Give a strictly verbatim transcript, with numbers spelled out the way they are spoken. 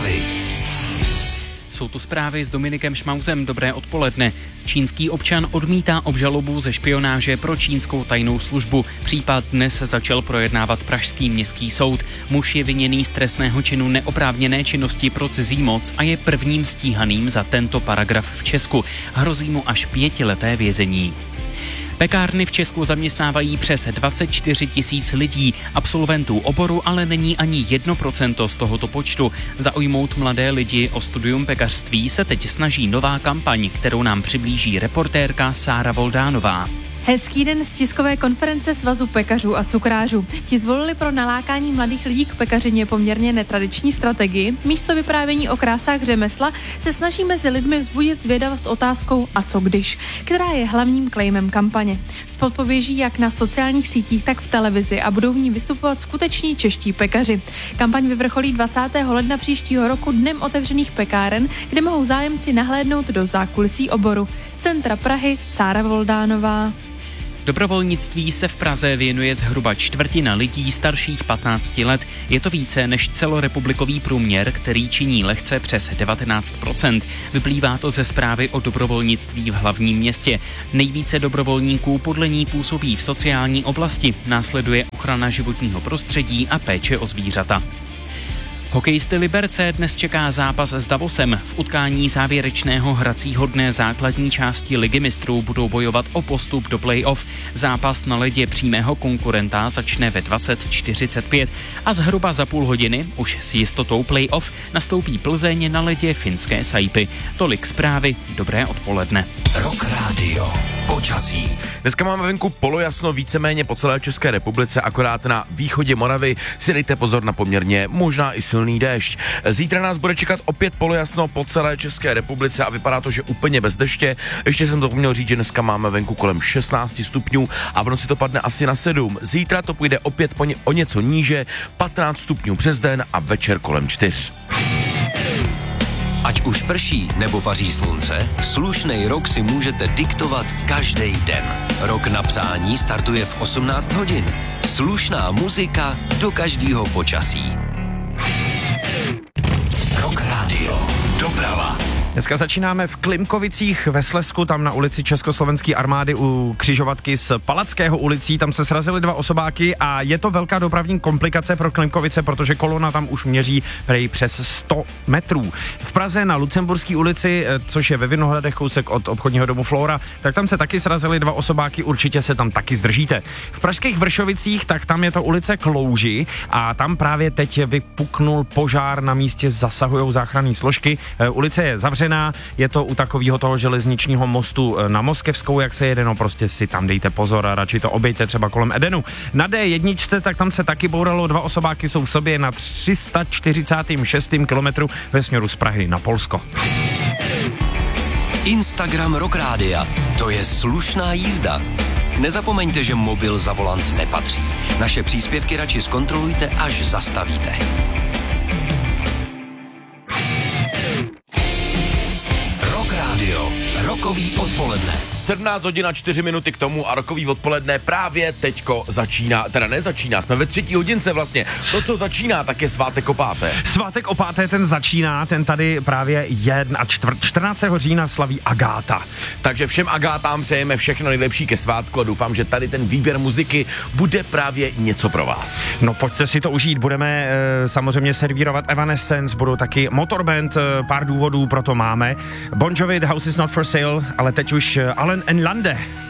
zprávy. Jsou tu zprávy s Dominikem Šmauzem. Dobré odpoledne. Čínský občan odmítá obžalobu ze špionáže pro čínskou tajnou službu. Případ dnes začal projednávat pražský městský soud. Muž je viněný z trestného činu neoprávněné činnosti pro cizí moc a je prvním stíhaným za tento paragraf v Česku. Hrozí mu až pětileté vězení. Pekárny v Česku zaměstnávají přes dvacet čtyři tisíc lidí. Absolventů oboru ale není ani jedno procento z tohoto počtu. Zaujmout mladé lidi o studium pekařství se teď snaží nová kampaň, kterou nám přiblíží reportérka Sára Voldánová. Hezký den z tiskové konference Svazu pekařů a cukrářů. Ti zvolili pro nalákání mladých lidí k pekařině poměrně netradiční strategii. Místo vyprávění o krásách řemesla se snaží mezi lidmi vzbudit zvědavost otázkou a co když, která je hlavním claimem kampaně. Spot poběží jak na sociálních sítích, tak v televizi a budou v ní vystupovat skuteční čeští pekaři. Kampaň vyvrcholí dvacátého ledna příštího roku dnem otevřených pekáren, kde mohou zájemci nahlédnout do zákulisí oboru. Z centra Prahy Sára Voldánová. Dobrovolnictví se v Praze věnuje zhruba čtvrtina lidí starších patnácti let. Je to více než celorepublikový průměr, který činí lehce přes devatenáct procent. Vyplývá to ze zprávy o dobrovolnictví v hlavním městě. Nejvíce dobrovolníků podle ní působí v sociální oblasti. Následuje ochrana životního prostředí a péče o zvířata. Hokejisty Liberce dnes čeká zápas s Davosem. V utkání závěrečného hracího dne základní části Ligy mistrů budou bojovat o postup do play-off. Zápas na ledě přímého konkurenta začne ve dvacet čtyřicet pět a zhruba za půl hodiny, už s jistotou play-off, nastoupí Plzeň na ledě finské Saipy. Tolik zprávy, dobré odpoledne. Rock Radio. Počasí. Dneska máme venku polojasno víceméně po celé České republice, akorát na východě Moravy si dejte pozor na poměrně možná i silný déšť. Zítra nás bude čekat opět polojasno po celé České republice a vypadá to, že úplně bez deště. Ještě jsem to měl říct, že dneska máme venku kolem šestnáct stupňů a v noci to padne asi na sedm. Zítra to půjde opět po ně, o něco níže, patnáct stupňů přes den a večer kolem čtyř. Ať už prší nebo paří slunce, slušnej rok si můžete diktovat každý den. Rok na přání startuje v osmnáct hodin. Slušná muzika do každého počasí. Rock Radio. Doprava. Dneska začínáme v Klimkovicích ve Slezsku, tam na ulici Československé armády u křižovatky z Palackého ulicí. Tam se srazily dva osobáky a je to velká dopravní komplikace pro Klimkovice, protože kolona tam už měří prej přes sto metrů. V Praze na Lucemburské ulici, což je ve Vinohradech kousek od obchodního domu Flora, tak tam se taky srazily dva osobáky, určitě se tam taky zdržíte. V pražských Vršovicích, tak tam je to ulice Klouži a tam právě teď vypuknul požár, na místě zasahujou záchranné složky. Ulice je zavřená. Je to u takového toho železničního mostu na Moskevskou, jak se jede, no prostě si tam dejte pozor a radši to obejte třeba kolem Edenu. Na D jedna, tak tam se taky bouralo, dva osobáky jsou v sobě na tři sta čtyřicátém šestém kilometru ve směru z Prahy na Polsko. Instagram Rock Rádia. To je slušná jízda. Nezapomeňte, že mobil za volant nepatří. Naše příspěvky radši zkontrolujte, až zastavíte. Radio. Rokový odpoledne. sedmnáct hodin a čtyři minuty k tomu a rokový odpoledne právě teďko začíná, teda nezačíná, jsme ve třetí hodince vlastně. To, co začíná, tak je svátek o páté. Svátek o páté, ten začíná, ten tady právě je a čtvrt, čtrnáctého října slaví Agáta. Takže všem Agátám přejeme všechno nejlepší ke svátku a doufám, že tady ten výběr muziky bude právě něco pro vás. No pojďte si to užít, budeme e, samozřejmě servírovat Evanescence, budou taky Motorband, e, pár důvodů pro to máme. Bon Jovi, The House is not for sale, ale teď už Allen and Lande.